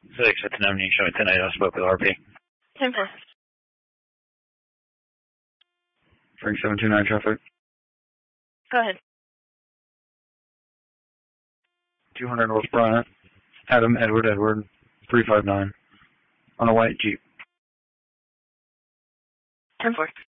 6 at 10 showing 10 8. I spoke with RP. 10-4. Frank 729 traffic. Go ahead. 200 North Bryant. Adam Edward 359. On a white Jeep. 10-4.